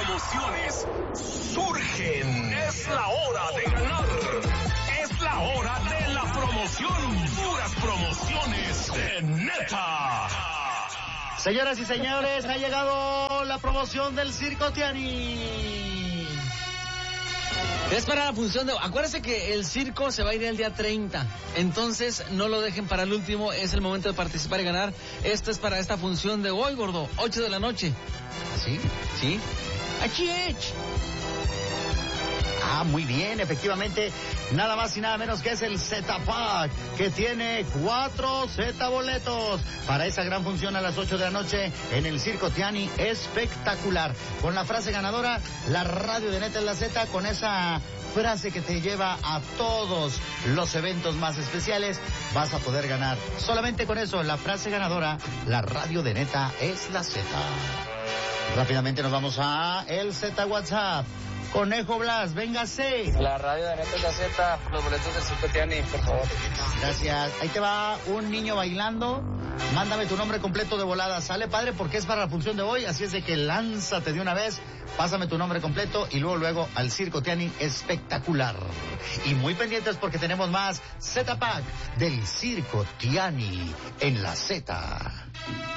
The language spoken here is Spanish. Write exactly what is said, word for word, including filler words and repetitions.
promociones surgen. Es la hora de ganar. Es la hora de la promoción. Puras promociones de neta. Señoras y señores, ha llegado la promoción del Circo Tiani. Es para la función de... Acuérdense que el circo se va a ir el día treinta. Entonces, no lo dejen para el último. Es el momento de participar y ganar. Esto es para esta función de hoy, gordo. ocho de la noche. ¿Sí? ¿Sí? ¡Aquí, Ah, muy bien, efectivamente, nada más y nada menos que es el Z-Pack, que tiene cuatro Z-boletos para esa gran función a las ocho de la noche en el Circo Tiani. Espectacular. Con la frase ganadora, la radio de Neta en la Z, con esa frase que te lleva a todos los eventos más especiales, vas a poder ganar. Solamente con eso, la frase ganadora, la radio de Neta es la Z. Rápidamente nos vamos a el Z WhatsApp. Conejo Blas, véngase. La radio de Neta es la Z, los boletos del Circo Tiani, por favor. Gracias. Ahí te va un niño bailando. Mándame tu nombre completo de volada. Sale, padre, porque es para la función de hoy. Así es de que lánzate de una vez. Pásame tu nombre completo y luego, luego al Circo Tiani. Espectacular. Y muy pendientes porque tenemos más Z-Pack del Circo Tiani en la Z.